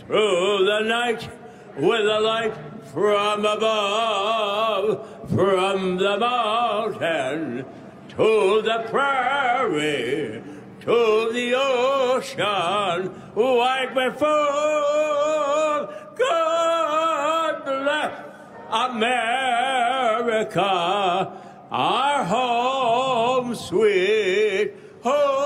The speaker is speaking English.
through the night with a light from above, from the mountain to the prairie, to the ocean, wide before. God bless America, our home sweet home.